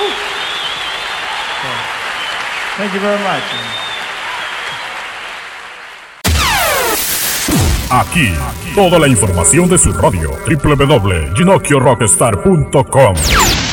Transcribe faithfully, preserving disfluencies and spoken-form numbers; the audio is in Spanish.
Thank you very much. Aquí, toda la información de su radio, doble u doble u doble u punto ginocchio rockstar punto com.